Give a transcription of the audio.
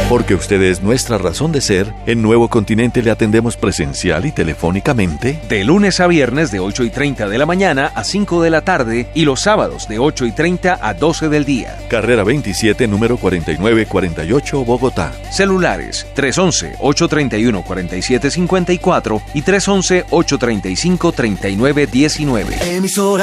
Porque usted es nuestra razón de ser, en Nuevo Continente le atendemos presencial y telefónicamente. De lunes a viernes de 8:30 de la mañana a 5 de la tarde y los sábados de 8:30 a 12 del día. Carrera 27, número 4948, Bogotá. Celulares 311-831-4754 y 311-835-3919. Emisora